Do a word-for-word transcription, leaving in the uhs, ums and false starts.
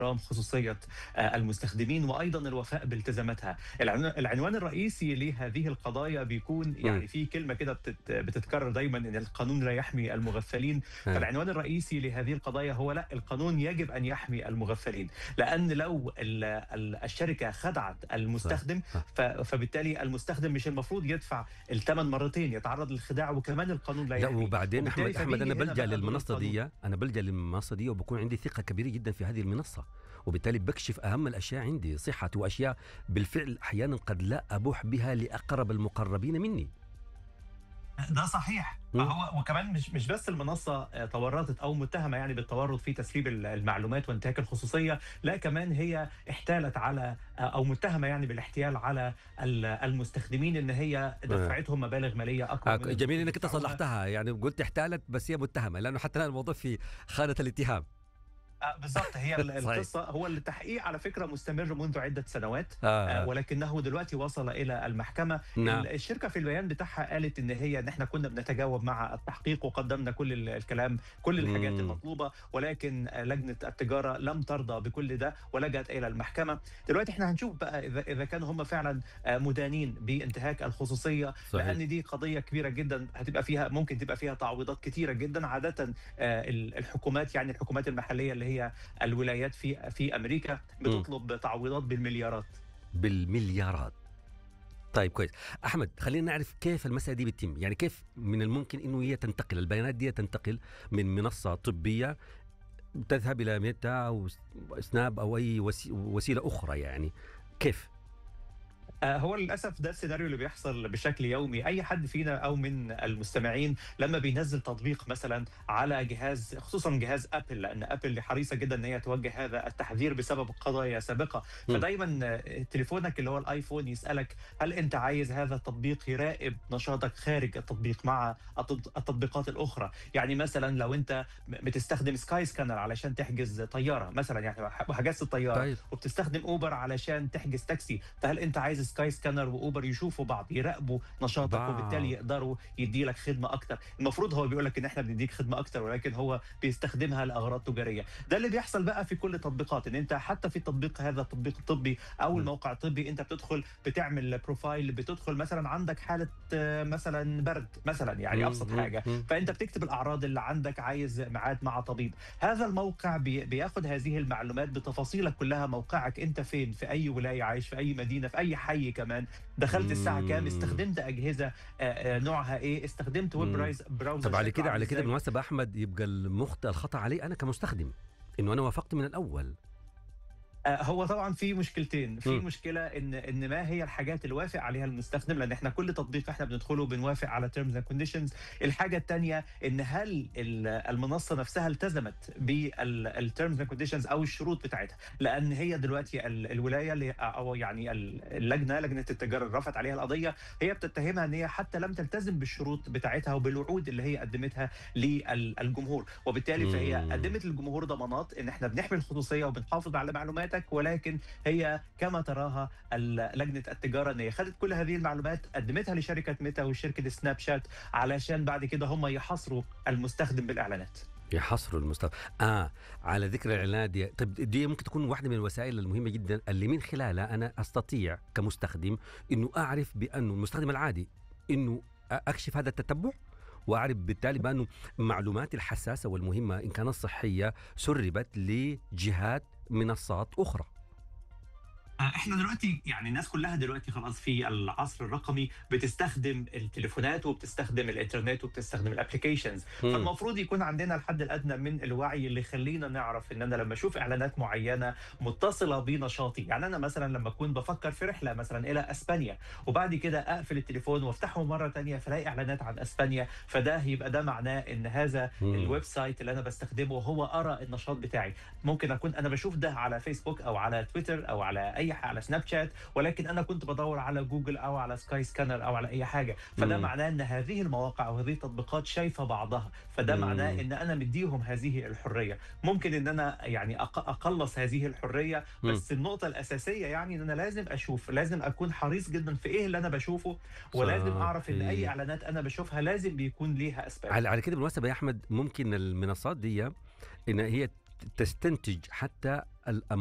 احترام خصوصية آه، المستخدمين وأيضا الوفاء بالتزاماتها. العنوان العنوان الرئيسي لهذه القضايا بيكون إمم. يعني في كلمة كده بتت- بتتكرر دايما إن القانون لا يحمي المغفلين. آه. فالعنوان الرئيسي لهذه القضايا هو لا، القانون يجب أن يحمي المغفلين، لأن لو ال- ال- الشركة خدعت صح، المستخدم صح. ف- فبالتالي المستخدم مش المفروض يدفع الثمن مرتين، يتعرض للخداع وكمان القانون لا لأ يحميه. وبعدين وبالتالي أحمد أحمد أنا فبيجي هنا بالجأ بقى دور للمنصة القانون. ديّة، أنا بالجأ للمنصة دي وبكون عندي ثقة كبيرة جدًا في هذه المنصة، وبالتالي باكشف أهم الأشياء عندي، صحتي وأشياء بالفعل أحيانًا قد لا أبوح بها لأقرب المقربين مني. ده صحيح. إمم. فهو وكمان مش مش بس المنصة آه، تورطت أو متهمة يعني بالتورط في تسريب ال- المعلومات وانتهاك الخصوصية، لا كمان هي احتالت على آه، أو متهمة يعني بالاحتيال على ال- المستخدمين، إن هي آه. دفعتهم مبالغ مالية أكبر آه، من جميل المفروض إنك أنت يدفعوها. صلحتها، يعني قُلت احتالت بس هي متهمة، لأنه حتى الآن الموضوع في خانة الاتهام. آه، بالضبط. هي ال صحيح. القصة هو التحقيق على فكرة مستمر منذ عدة سنوات، آآ، آه. ولكنه دلوقتي وصل إلى المحكمة. ال نعم. الشركة في البيان بتاعها قالت إن هي إن إحنا كنا بنتجاوب مع التحقيق وقدمنا كل ال الكلام، كل الحاجات إمم. المطلوبة، ولكن آه، لجنة التجارة لم ترضى بكل ده ولجأت إلى المحكمة. دلوقتي إحنا هنشوف بقى إذا إذا كانوا هم فعلًا آآ، مدانين بانتهاك الخصوصية، صحيح. لأن دي قضية كبيرة جدًا هتبقى فيها ممكن تبقى فيها تعويضات كتيرة جدًا. عادةً آآ، ال الحكومات يعني الحكومات المحلية اللي هي الولايات في في أمريكا إمم. بتطلب تعويضات بالمليارات. بالمليارات. طيب كويس. أحمد خلّينا نعرف كيف المسألة دي بتتم، يعني كيف من الممكن إنه هي تنتقل البيانات ديّة تنتقل من منصة طبية تذهب إلى ميتا أو س سناب أو أي وسي وسيلة أخرى يعني، كيف؟ آآ هو للأسف ده السيناريو اللي بيحصل بشكل يومي. أي حد فينا أو من المستمعين لمّا بينزّل تطبيق مثلًا على جهاز، خصوصًا جهاز أبل، لأن أبل حريصة جدًا إن هي توجّه هذا التحذير بسبب قضايا سابقة. إمم. فدايمًا آه، تليفونك اللي هو الآيفون يسألك هل أنت عايز هذا التطبيق يراقب نشاطك خارج التطبيق مع التط التطبيقات الأخرى. يعني مثلًا لو أنت م بتستخدم Skyscanner علشان تحجز طيارة مثلًا، يعني ح وحجزت الطيارة طيب. وبتستخدم أوبر علشان تحجز تاكسي، فهل أنت عايز سكاي سكانر وأوبر يشوفوا بعض، يراقبوا نشاطك وبالتالي بعض. يقدروا يدّي لك خدمة أكتر؟ المفروض هو بيقول لك إن إحنا بندّيك خدمة أكتر، ولكن هو بيستخدمها لأغراض تجارية. ده اللي بيحصل بقى في كل التطبيقات، إن أنت حتى في التطبيق هذا التطبيق الطبي أو إمم. الموقع الطبي، أنت بتدخل بتعمل بروفايل، بتدخل مثلًا عندك حالة آه، مثلًا برد مثلًا، يعني إمم. أبسط إمم. حاجة، إمم. فأنت بتكتب الأعراض اللي عندك، عايز ميعاد مع طبيب. هذا الموقع بي بياخد هذه المعلومات بتفاصيلك كلها، موقعك أنت فين، في أي ولاية عايش، في أي مدينة، في أي حي كمان، دخلت الساعة كام، إمم. استخدمت أجهزة آآ آآ نوعها إيه، استخدمت ويب إمم. برايز براوزر طب على شكله كده عامل على كده إزاي. بالمناسبة أحمد يبقى المخطئ الخطأ علي أنا كمستخدم، إنه أنا وافقت من الأول. آآ هو طبعًا في مشكلتين. في إمم. مشكلة إن إن ما هي الحاجات اللي وافق عليها المستخدم، لأن إحنا كل تطبيق إحنا بندخله بنوافق على terms and conditions. الحاجة التانية إن هل ال المنصة نفسها التزمت بال الterms and conditions أو الشروط بتاعتها، لأن هي دلوقتي ال الولاية اللي أو يعني ال اللجنة، لجنة التجارة اللي رفعت عليها القضية، هي بتتهمها إن هي حتى لم تلتزم بالشروط بتاعتها وبالوعود اللي هي قدمتها لل الجمهور. وبالتالي فهي إمم. قدمت للجمهور ضمانات إن إحنا بنحمي الخصوصية وبنحافظ على معلوماتك، ولكن هي كما تراها ال لجنة التجارة إن هي خدت كل هذه المعلومات قدمتها لشركة ميتا وشركة سناب شات علشان بعد كده هم يحاصروا المستخدم بالإعلانات. يحصروا المستوى. آه، على ذكر الإعلانات دي، طيب دي ممكن تكون واحدة من الوسائل المهمة جدًا اللي من خلالها أنا أستطيع كمستخدم إنه أعرف بأنه المستخدم العادي إنه أ أكشف هذا التتبُّع، وأعرف بالتالي بأنه معلوماتي الحساسة والمهمة إن كانت صحية سُرِّبت لجهات منصات أخرى. آه، احنا دلوقتي يعني الناس كلها دلوقتي خلاص في العصر الرقمي بتستخدم التليفونات وبتستخدم الانترنت وبتستخدم الابلكيشنز. إمم. فالمفروض يكون عندنا الحد الادنى من الوعي اللي يخلينا نعرف ان انا لما اشوف اعلانات معينه متصله بنشاطي، يعني انا مثلا لما اكون بفكر في رحله مثلا الى اسبانيا وبعد كده اقفل التليفون وافتحه مره تانية فلاقي اعلانات عن اسبانيا، فده يبقى ده معناه ان هذا إمم. الويب سايت اللي انا بستخدمه هو ارى النشاط بتاعي. ممكن اكون انا بشوف ده على فيسبوك او على تويتر او على اي حاجه على سناب شات، ولكن انا كنت بدور على جوجل او على سكاي سكانر او على اي حاجه. فده إمم. معناه ان هذه المواقع او هذه التطبيقات شايفه بعضها، فده معناه إمم. ان انا مديهم هذه الحريه. ممكن ان انا يعني أق- اقلص هذه الحريه، إمم. بس النقطه الاساسيه يعني ان انا لازم اشوف، لازم اكون حريص جدا في ايه اللي انا بشوفه، ولازم اعرف ان اي صحيح. اعلانات انا بشوفها لازم بيكون ليها اسباب. على على كده بالمناسبة يا أحمد ممكن المنصات دي إن هي تستنتج حتى الأمر